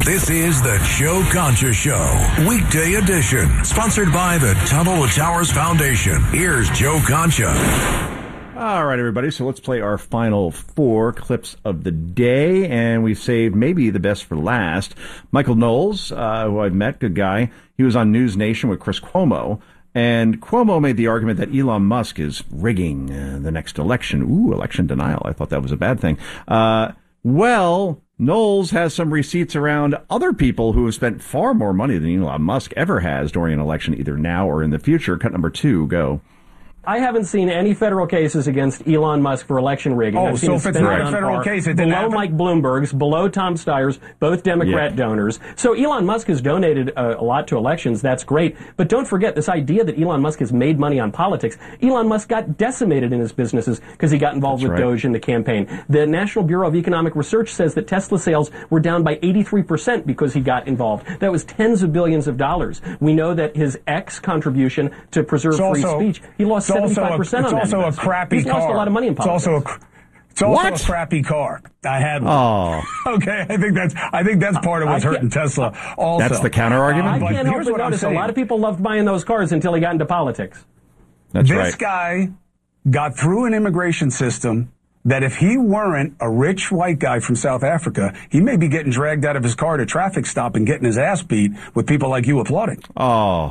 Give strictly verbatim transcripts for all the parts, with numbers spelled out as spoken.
This is the Joe Concha Show, weekday edition, sponsored by the Tunnel to Towers Foundation. Here's Joe Concha. All right, everybody, so let's play our final four clips of the day, and we've saved maybe the best for last. Michael Knowles, uh, who I've met, good guy, he was on News Nation with Chris Cuomo, and Cuomo made the argument that Elon Musk is rigging uh, the next election. Ooh, election denial. I thought that was a bad thing. Uh, well, Knowles has some receipts around other people who have spent far more money than Elon Musk ever has during an election, either now or in the future. Cut number two, go. I haven't seen any federal cases against Elon Musk for election rigging. Oh, I've so if it's not a federal case, it didn't below happen? Mike Bloomberg's, below Tom Steyer's, both Democrat Yeah. donors. So Elon Musk has donated a, a lot to elections. That's great. But don't forget this idea that Elon Musk has made money on politics. Elon Musk got decimated in his businesses because he got involved That's with right. Doge in the campaign. The National Bureau of Economic Research says that Tesla sales were down by eighty-three percent because he got involved. That was tens of billions of dollars. We know that his X contribution to preserve It's free also- speech, he lost it's also a- seventy-five percent on that. It's also a investment. crappy He's car. lost a lot of money in It's politics. also a, it's also What? a crappy car. I had one. Oh, Okay, I think that's I think that's part of what's I can't- hurting Tesla. Also, That's the counter-argument? Uh, I but can't help here's but what I'm notice a saying. lot of people loved buying those cars until he got into politics. that's This right. guy got through an immigration system that if he weren't a rich white guy from South Africa, he may be getting dragged out of his car at a traffic stop and getting his ass beat with people like you applauding. Oh,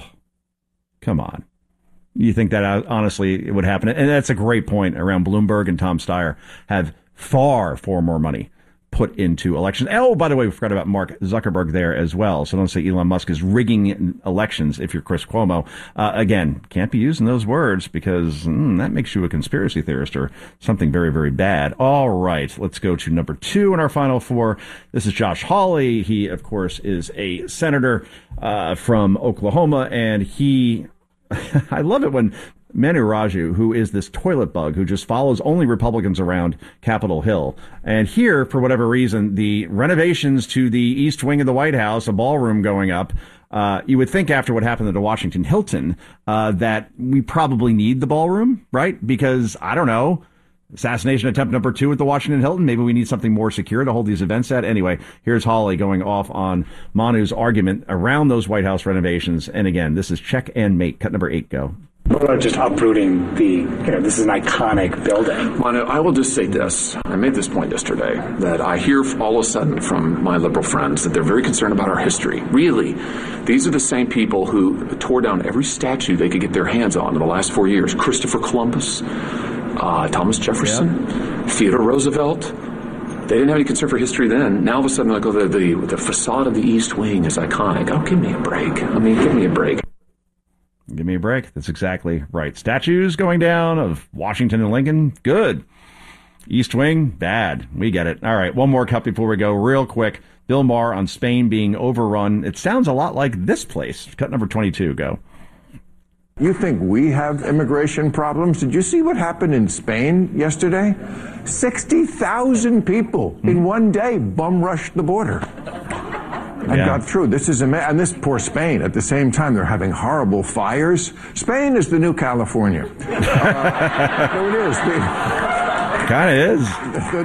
come on. You think that uh, honestly it would happen? And that's a great point around Bloomberg and Tom Steyer have far, far more money put into elections. Oh, by the way, we forgot about Mark Zuckerberg there as well. So don't say Elon Musk is rigging elections if you're Chris Cuomo. Uh, again, can't be using those words because mm, that makes you a conspiracy theorist or something very, very bad. All right, let's go to number two in our final four. This is Josh Hawley. He, of course, is a senator uh, from Oklahoma, and he I love it when Manu Raju, who is this toilet bug who just follows only Republicans around Capitol Hill. And here, for whatever reason, the renovations to the East Wing of the White House, a ballroom going up, uh, you would think after what happened at the Washington Hilton, uh, that we probably need the ballroom, right? Because, I don't know, assassination attempt number two at the Washington Hilton. Maybe we need something more secure to hold these events at. Anyway, here's Hawley going off on Manu's argument around those White House renovations. And again, this is check and mate. Cut number eight, go. People are just uprooting the, you know, this is an iconic building. Manu, I will just say this. I made this point yesterday that I hear all of a sudden from my liberal friends that they're very concerned about our history. Really, these are the same people who tore down every statue they could get their hands on in the last four years. Christopher Columbus, uh, Thomas Jefferson, yeah. Theodore Roosevelt. They didn't have any concern for history then. Now all of a sudden, like, oh, the, the, the facade of the East Wing is iconic. Oh, give me a break. I mean, give me a break. Give me a break. That's exactly right. Statues going down of Washington and Lincoln. Good. East Wing. Bad. We get it. All right. One more cut before we go real quick. Bill Maher on Spain being overrun. It sounds a lot like this place. Cut number twenty-two. Go. You think we have immigration problems? Did you see what happened in Spain yesterday? sixty thousand people mm-hmm. in one day bum rushed the border. And yeah. got through. This is ama- and this poor Spain. At the same time, they're having horrible fires. Spain is the new California. uh, so it is. Kind of is.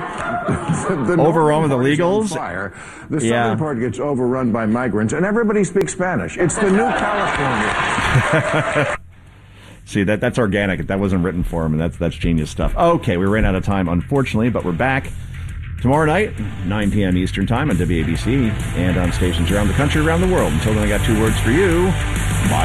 The, the, the overrun with northern part illegals. is on fire. The southern Yeah. part gets overrun by migrants, and everybody speaks Spanish. It's the new California. See, that that's organic. That wasn't written for him, and that's that's genius stuff. Okay, we ran out of time, unfortunately, but we're back tomorrow night, nine p.m. Eastern Time on W A B C and on stations around the country, around the world. Until then, I got two words for you.